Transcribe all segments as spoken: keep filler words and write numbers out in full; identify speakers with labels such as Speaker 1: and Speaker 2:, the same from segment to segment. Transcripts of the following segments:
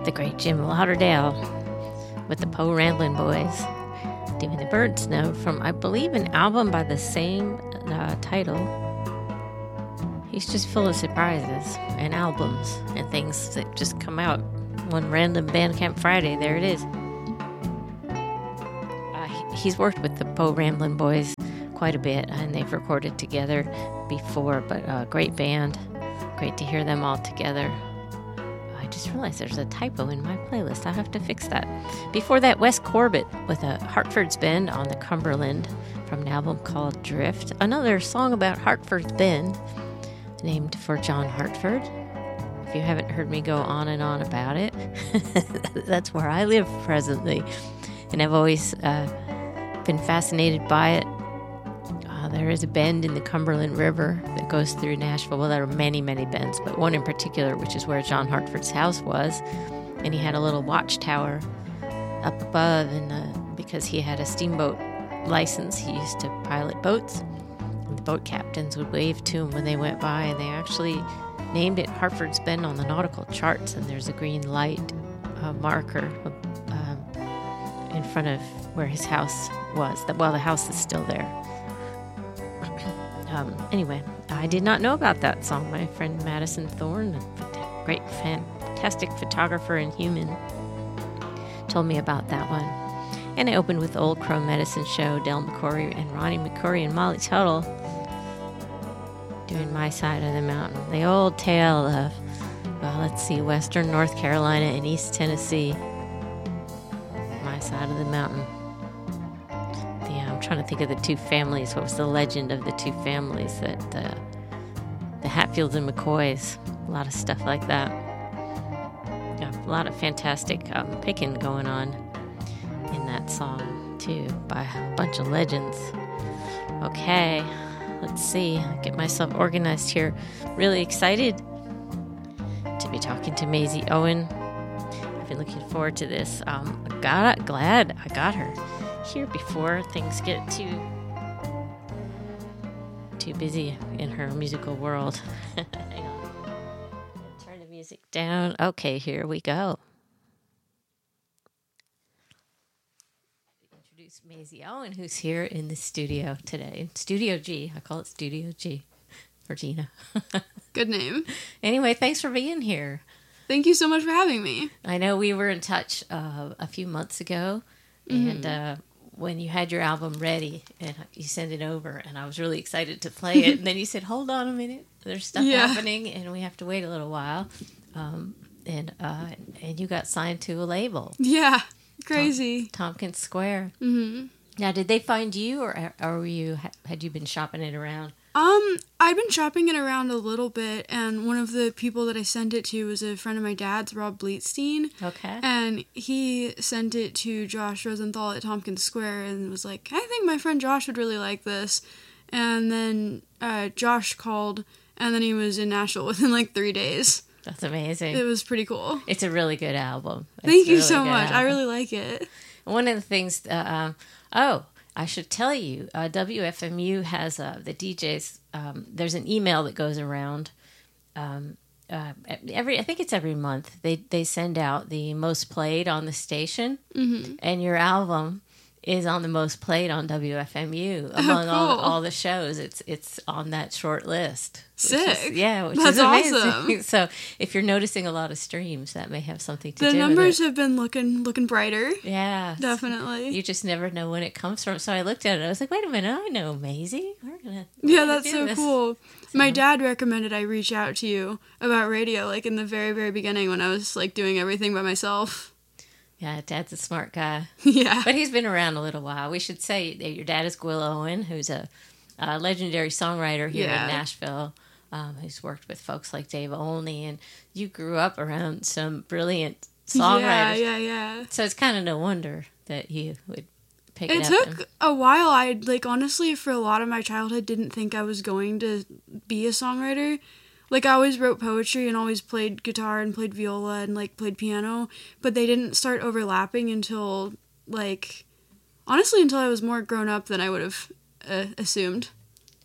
Speaker 1: the great Jim Lauderdale with the Po Ramblin' Boys doing the Bird's Note from, I believe, an album by the same uh, title. He's just full of surprises and albums and things that just come out one random Bandcamp Friday. There it is. Uh, he, he's worked with the Po Ramblin' Boys quite a bit, and they've recorded together before, but uh, great band. Great to hear them all together. I just realized there's a typo in my playlist. I have to fix that. Before that, Wes Corbett with a Hartford's Bend on the Cumberland from an album called Drift. Another song about Hartford's Bend, named for John Hartford. If you haven't heard me go on and on about it, that's where I live presently. And I've always uh, been fascinated by it. Uh, there is a bend in the Cumberland River that goes through Nashville. Well, there are many, many bends, but one in particular, which is where John Hartford's house was. And he had a little watchtower up above, and uh, because he had a steamboat license, he used to pilot boats. And the boat captains would wave to him when they went by, and they actually named it Hartford's Bend on the nautical charts. And there's a green light uh, marker uh, in front of where his house was. Well, the house is still there. Um, anyway, I did not know about that song. My friend Madison Thorne, a great, fantastic photographer and human, told me about that one. And I opened with the Old Crow Medicine Show, Del McCoury and Ronnie McCoury and Molly Tuttle doing My Side of the Mountain. The old tale of, well, let's see, Western North Carolina and East Tennessee. My Side of the Mountain. Trying to think of the two families. What was the legend of the two families? That uh, the Hatfields and McCoys. A lot of stuff like that. Yeah, a lot of fantastic um, picking going on in that song too by a bunch of legends. Okay, let's see. Get myself organized here. Really excited to be talking to Maisie Owen. I've been looking forward to this. Um, I got glad I got her here before things get too too busy in her musical world. Hang on. Turn the music down. Okay, here we go. Introduce Maisie Owen, who's here in the studio today. Studio G. I call it Studio G for Gina.
Speaker 2: Good name.
Speaker 1: Anyway, thanks for being here.
Speaker 2: Thank you so much for having me.
Speaker 1: I know we were in touch uh, a few months ago, mm-hmm. and uh, when you had your album ready and you sent it over, and I was really excited to play it, and then you said, hold on a minute, there's stuff yeah. happening, and we have to wait a little while, um, and uh, and you got signed to a label.
Speaker 2: Yeah, crazy.
Speaker 1: Tom- Tompkins Square.
Speaker 2: Mm-hmm.
Speaker 1: Now, did they find you, or, or were you had you been shopping it around?
Speaker 2: Um, I've been shopping it around a little bit, and one of the people that I sent it to was a friend of my dad's, Rob Bleetstein.
Speaker 1: Okay.
Speaker 2: And he sent it to Josh Rosenthal at Tompkins Square and was like, I think my friend Josh would really like this. And then uh, Josh called, and then he was in Nashville within like three days.
Speaker 1: That's amazing.
Speaker 2: It was pretty cool.
Speaker 1: It's a really good album. It's
Speaker 2: Thank you
Speaker 1: really
Speaker 2: so much.
Speaker 1: Album.
Speaker 2: I really like it.
Speaker 1: One of the things, uh, um, oh, I should tell you, uh, W F M U has uh, the D Js. Um, there's an email that goes around. Um, uh, every I think it's every month. They they send out the most played on the station,
Speaker 2: mm-hmm.
Speaker 1: and your album is on the most played on W F M U among
Speaker 2: oh, cool.
Speaker 1: all all the shows. It's it's on that short list.
Speaker 2: Sick.
Speaker 1: Is, yeah, which
Speaker 2: That's
Speaker 1: is amazing.
Speaker 2: Awesome.
Speaker 1: So if you're noticing a lot of streams, that may have something to
Speaker 2: the
Speaker 1: do with it.
Speaker 2: The numbers have been looking looking brighter.
Speaker 1: Yeah.
Speaker 2: Definitely.
Speaker 1: You just never know when it comes from. So I looked at it. I was like, wait a minute. I know Maisie. We're gonna
Speaker 2: Yeah,
Speaker 1: we're
Speaker 2: that's
Speaker 1: do
Speaker 2: so
Speaker 1: this.
Speaker 2: cool.
Speaker 1: So.
Speaker 2: My dad recommended I reach out to you about radio, like in the very, very beginning when I was like doing everything by myself.
Speaker 1: Yeah, Dad's a smart guy.
Speaker 2: Yeah.
Speaker 1: But he's been around a little while. We should say that your dad is Gwyl Owen, who's a, a legendary songwriter here
Speaker 2: yeah.
Speaker 1: in Nashville, um, who's worked with folks like Dave Olney, and you grew up around some brilliant songwriters.
Speaker 2: Yeah, yeah, yeah.
Speaker 1: So it's kind of no wonder that you would pick it,
Speaker 2: it
Speaker 1: up.
Speaker 2: It took
Speaker 1: and...
Speaker 2: a while. I, like, honestly, for a lot of my childhood, didn't think I was going to be a songwriter. Like, I always wrote poetry and always played guitar and played viola and, like, played piano. But they didn't start overlapping until, like, honestly, until I was more grown up than I would have uh, assumed.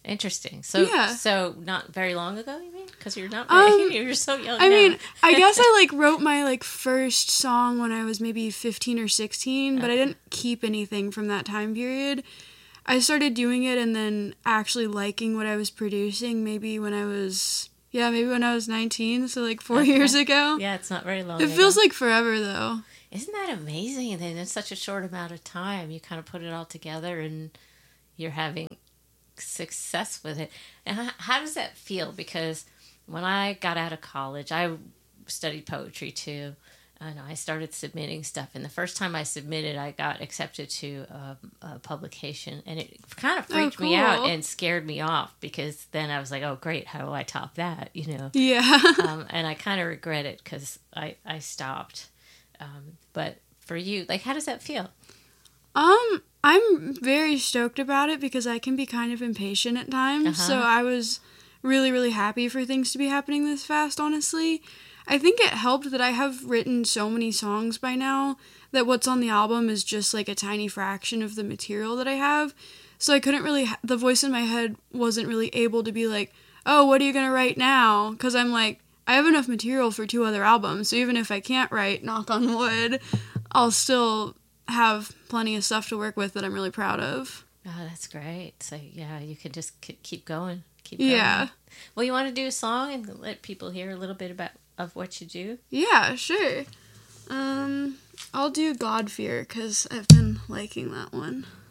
Speaker 1: Interesting. So,
Speaker 2: Yeah.
Speaker 1: so not very long ago, you mean? Because you're not very,
Speaker 2: Um,
Speaker 1: you're so young
Speaker 2: I
Speaker 1: now.
Speaker 2: mean, I guess I like wrote my like first song when I was maybe fifteen or sixteen, but I didn't keep anything from that time period. I started doing it and then actually liking what I was producing maybe when I was, yeah, maybe when I was nineteen, so like four
Speaker 1: Okay.
Speaker 2: years ago.
Speaker 1: Yeah, it's not very long
Speaker 2: It
Speaker 1: ago.
Speaker 2: feels like forever though.
Speaker 1: Isn't that amazing? And then in such a short amount of time, you kind of put it all together and you're having success with it. And how, how does that feel? Because when I got out of college, I studied poetry too. And I started submitting stuff. And the first time I submitted, I got accepted to a, a publication. And it kind of freaked
Speaker 2: Oh,
Speaker 1: me out
Speaker 2: cool.
Speaker 1: and scared me off. Because then I was like, oh, great. How do I top that? You know?
Speaker 2: Yeah.
Speaker 1: um, and I kind of regret it because I, I stopped. Um, but for you, like, how does that feel?
Speaker 2: Um, I'm very stoked about it because I can be kind of impatient at times.
Speaker 1: Uh-huh.
Speaker 2: So I was really, really happy for things to be happening this fast, honestly. I think it helped that I have written so many songs by now that what's on the album is just like a tiny fraction of the material that I have. So I couldn't really, ha- the voice in my head wasn't really able to be like, oh, what are you going to write now? Because I'm like, I have enough material for two other albums. So even if I can't write, knock on wood, I'll still have plenty of stuff to work with that I'm really proud of.
Speaker 1: Oh, that's great. So, yeah, you can just k- keep going. Keep going.
Speaker 2: Yeah.
Speaker 1: Well, you want to do a song and let people hear a little bit about of what you do?
Speaker 2: Yeah, sure. Um, I'll do God Fear because I've been liking that one.